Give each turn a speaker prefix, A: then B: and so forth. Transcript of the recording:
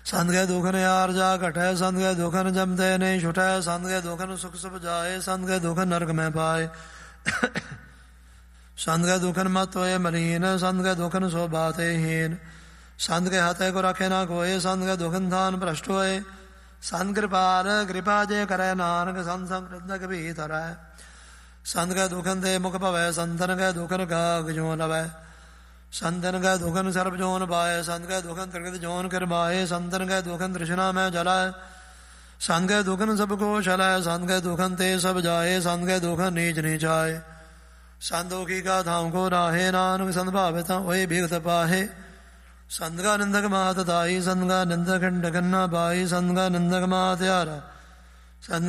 A: ਸੰਤ ਕੈ ਦੁਖਨ ਯਾਰ ਜਾ ਘਟੈ, ਸੰਤ ਕੈ ਦੁਖਨ ਜਮਤੇ ਨਹੀਂ ਛੁਟੈ, ਸੰਤ ਕੈ ਦੁਖਨ ਸੁਖ ਸੁਭ ਜਾਏ, ਸੰਤ ਕੈ ਦੁਖਨ ਨਰਕ ਮੈਂ ਪਾਏ। ਸੰਤ ਕੈ ਦੁਖਨ ਮਤ ਹੋਏ ਮਲੀਨ, ਸੰਤ ਕੈ ਦੁਖਨ ਸੋ ਬਾਤੇ ਹੀਨ, ਸੰਤ ਕੇ ਹੱਥ ਕੋ ਰੱਖੇ ਨਾ ਕੋਏ, ਸੰਤ ਕੈ ਦੁਖਨ ਥਾਨ ਭ੍ਰਸ਼ਟ ਹੋਏ। ਸੰਤ ਕਿਰਪਾਲ ਕਿਰਪਾ ਜੇ ਕਰੈ ਨਾਨਕ, ਸੰਤ ਸੰਗ ਕਭੀ ਤਰੈ। ਸੰਤ ਕੈ ਦੁਖਨ ਤੇ ਮੁਖ ਭਵੈ, ਸੰਤਨ ਕੈ ਦੁਖਨ ਗਾਗ ਜੋ ਲਵੈ। ਸੰਤਨ ਕੈ ਦੁਖਨ ਸਰਬ ਜੋਨ ਪਾਏ, ਸੰਤ ਕੈ ਦੁਖਨ ਤ੍ਰਿਗਤ ਜੋਨ ਕਰਵਾਏ। ਸੰਤਨ ਕੈ ਦੁਖਨ ਤ੍ਰਿਸ਼ਨਾ ਮੈਂ ਜਲੈ, ਸੰਤ ਕੈ ਦੁਖਨ ਸਭ ਕੋ ਛਲੈ। ਸੰਤ ਕੈ ਦੁਖਨ ਤੇ ਸਭ ਜਾਏ, ਸੰਤ ਕੈ ਦੁਖਨ ਨੀਚ ਨੀਚ ਆਏ। ਸੰਤ ਦੁਖੀ ਕਾ ਧਾਮ ਕੋ ਰਾਹੇ, ਨਾਨਕ ਸੰਤ ਭਾਵੇ ਤਾਂ ਹੋਏ ਬਿਗਤ ਪਾਹੇ। ਸੰਤ ਕਾ ਨਿੰਦਕ ਮਾਤ ਦਾਈ, ਸੰਤ ਕਾ ਨਿੰਦਕ ਖੰਡ ਕੰਨਾ ਪਾਈ। ਸੰਤ ਕਾ ਨਿੰਦਕ ਮਾਤ ਯਾਰਾ, ਸੰਤ